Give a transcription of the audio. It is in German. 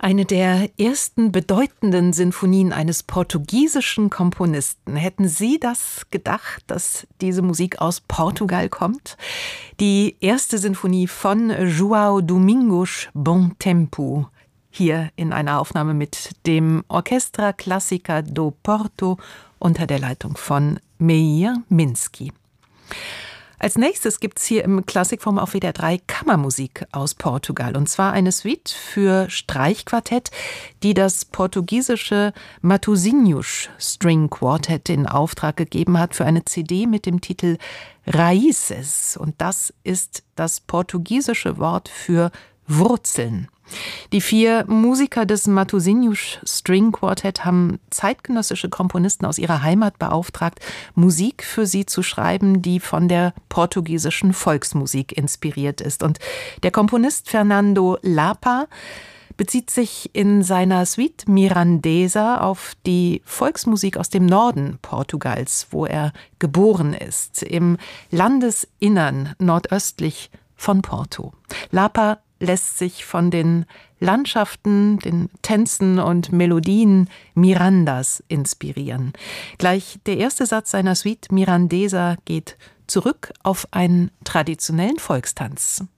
Eine der ersten bedeutenden Sinfonien eines portugiesischen Komponisten. Hätten Sie das gedacht, dass diese Musik aus Portugal kommt? Die erste Sinfonie von João Domingos Bom Tempo. Hier in einer Aufnahme mit dem Orchestra Clássica do Porto unter der Leitung von Meir Minsky. Als nächstes gibt es hier im Klassikform auch wieder 3 Kammermusik aus Portugal. Und zwar eine Suite für Streichquartett, die das portugiesische Matosinhos String Quartet in Auftrag gegeben hat für eine CD mit dem Titel Raízes. Und das ist das portugiesische Wort für Wurzeln. Die 4 Musiker des Matosinhos String Quartet haben zeitgenössische Komponisten aus ihrer Heimat beauftragt, Musik für sie zu schreiben, die von der portugiesischen Volksmusik inspiriert ist. Und der Komponist Fernando Lapa bezieht sich in seiner Suite Mirandesa auf die Volksmusik aus dem Norden Portugals, wo er geboren ist, im Landesinnern nordöstlich von Porto. Lapa lässt sich von den Landschaften, den Tänzen und Melodien Mirandas inspirieren. Gleich der erste Satz seiner Suite Mirandesa geht zurück auf einen traditionellen Volkstanz.